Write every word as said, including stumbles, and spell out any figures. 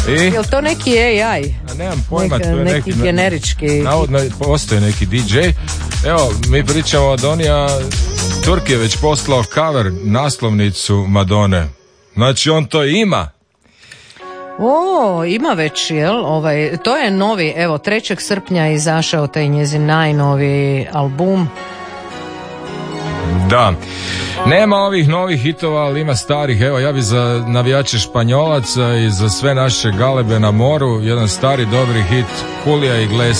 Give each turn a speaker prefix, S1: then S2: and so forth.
S1: I?
S2: Jel to neki A I?
S1: A nemam pojma,
S2: Nek,
S1: to je
S2: neki,
S1: neki
S2: generički.
S1: Navodno postoji neki D J. Evo, mi pričamo o Madoni, a Turk je već poslao cover naslovnicu Madone. Znači on to ima.
S2: O, ima već, jel? Ovaj, to je novi, evo, trećeg srpnja je izašao taj njezin najnoviji album.
S1: Da, nema ovih novih hitova, ali ima starih. Evo, ja bi za navijače Španjolaca i za sve naše galebe na moru jedan stari dobri hit Julija Iglesias.